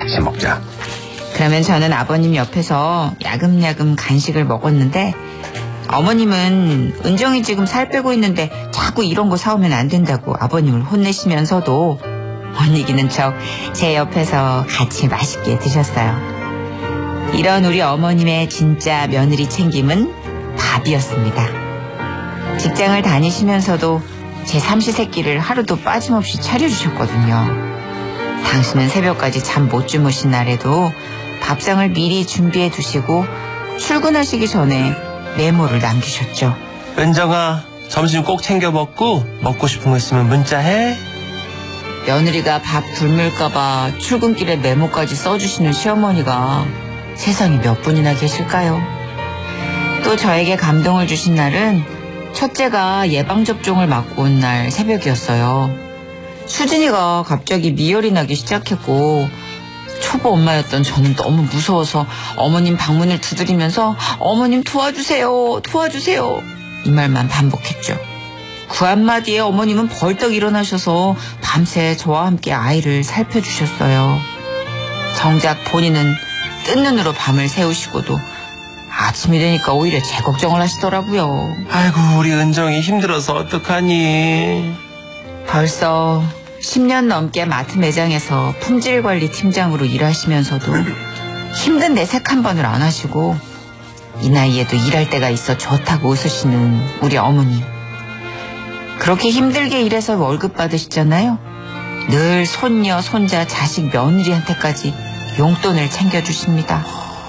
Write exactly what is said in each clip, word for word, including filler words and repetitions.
같이 먹자. 그러면 저는 아버님 옆에서 야금야금 간식을 먹었는데 어머님은 은정이 지금 살 빼고 있는데 자꾸 이런 거 사오면 안 된다고 아버님을 혼내시면서도 못 이기는 척 제 옆에서 같이 맛있게 드셨어요. 이런 우리 어머님의 진짜 며느리 챙김은 밥이었습니다. 직장을 다니시면서도 제 삼시세끼를 하루도 빠짐없이 차려주셨거든요. 당신은 새벽까지 잠 못 주무신 날에도 밥상을 미리 준비해 두시고 출근하시기 전에 메모를 남기셨죠. 은정아, 점심 꼭 챙겨 먹고 먹고 싶은 거 있으면 문자해. 며느리가 밥 굶을까봐 출근길에 메모까지 써주시는 시어머니가 세상에 몇 분이나 계실까요? 또 저에게 감동을 주신 날은 첫째가 예방접종을 맞고 온 날 새벽이었어요. 수진이가 갑자기 미열이 나기 시작했고 초보 엄마였던 저는 너무 무서워서 어머님 방문을 두드리면서 어머님 도와주세요, 도와주세요 이 말만 반복했죠. 그 한마디에 어머님은 벌떡 일어나셔서 밤새 저와 함께 아이를 살펴주셨어요. 정작 본인은 뜬 눈으로 밤을 새우시고도 아침이 되니까 오히려 제 걱정을 하시더라고요. 아이고, 우리 은정이 힘들어서 어떡하니. 벌써 십 년 넘게 마트 매장에서 품질관리 팀장으로 일하시면서도 힘든 내색 한 번을 안 하시고 이 나이에도 일할 때가 있어 좋다고 웃으시는 우리 어머님. 그렇게 힘들게 일해서 월급 받으시잖아요. 늘 손녀, 손자, 자식, 며느리한테까지 용돈을 챙겨주십니다.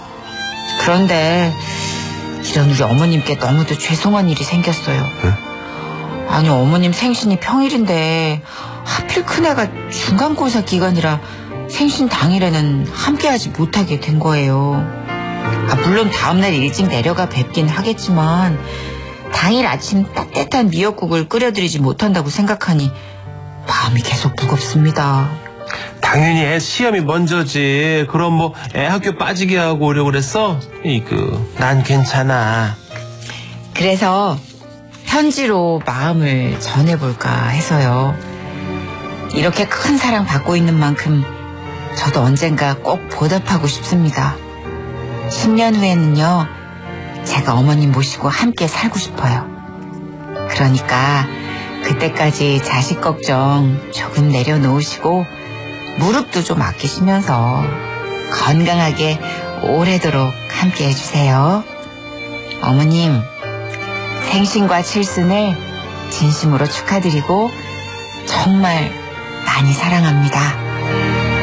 그런데 이런 우리 어머님께 너무도 죄송한 일이 생겼어요. 응? 아니 어머님 생신이 평일인데 하필 큰애가 중간고사 기간이라 생신 당일에는 함께하지 못하게 된 거예요. 아, 물론 다음날 일찍 내려가 뵙긴 하겠지만 당일 아침 따뜻한 미역국을 끓여드리지 못한다고 생각하니 마음이 계속 무겁습니다. 당연히 애 시험이 먼저지. 그럼 뭐 애 학교 빠지게 하고 오려고 그랬어? 이그 난 괜찮아. 그래서 편지로 마음을 전해볼까 해서요. 이렇게 큰 사랑 받고 있는 만큼 저도 언젠가 꼭 보답하고 싶습니다. 십 년 후에는요, 제가 어머님 모시고 함께 살고 싶어요. 그러니까 그때까지 자식 걱정 조금 내려놓으시고 무릎도 좀 아끼시면서 건강하게 오래도록 함께 해주세요. 어머님, 생신과 칠순을 진심으로 축하드리고 정말 많이 사랑합니다.